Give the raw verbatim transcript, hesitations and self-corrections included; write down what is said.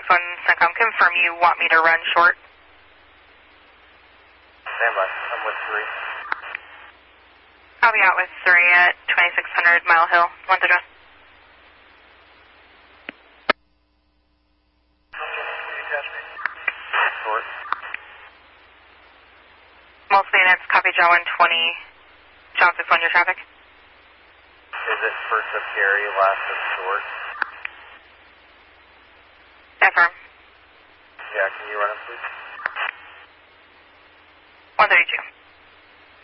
one, CENTCOM, confirm you want me to run short. Stand by. I'm with three. I'll be out with three at twenty-six hundred Mile Hill. One to address. Short. Multiple units, copy John one twenty. John six one, your traffic. Is it first of carry, last of short? Affirm. Yeah, can you run it, please? one thirty-two.